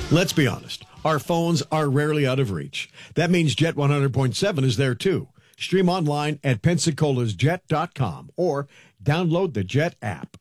Let's be honest. Our phones are rarely out of reach. That means Jet 100.7 is there too. Stream online at PensacolaSjet.com or download the Jet app.